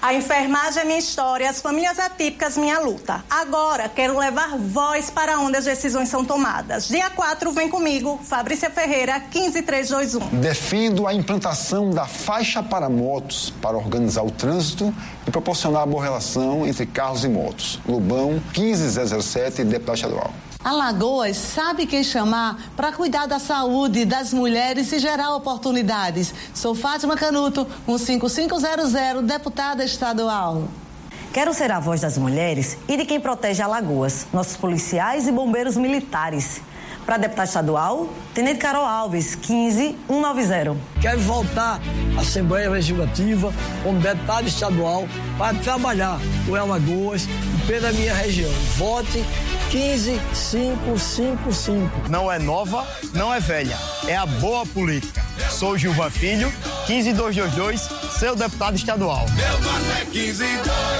A enfermagem é minha história, as famílias atípicas minha luta. Agora quero levar voz para onde as decisões são tomadas. Dia 4, vem comigo, Fabrícia Ferreira, 15321. Defendo a implantação da faixa para motos para organizar o trânsito e proporcionar boa relação entre carros e motos. Lobão, 15007, deputado estadual. Alagoas sabe quem chamar para cuidar da saúde das mulheres e gerar oportunidades. Sou Fátima Canuto, 15500, deputada estadual. Quero ser a voz das mulheres e de quem protege Alagoas, nossos policiais e bombeiros militares. Para deputada estadual, Tenente Carol Alves, 15190. Quero voltar à Assembleia Legislativa como deputado estadual para trabalhar por Alagoas e pela minha região. Vote 15555. Não é nova, não é velha, é a boa política. Sou Gilvan Filho, 15222, seu deputado estadual. Meu voto é 15222.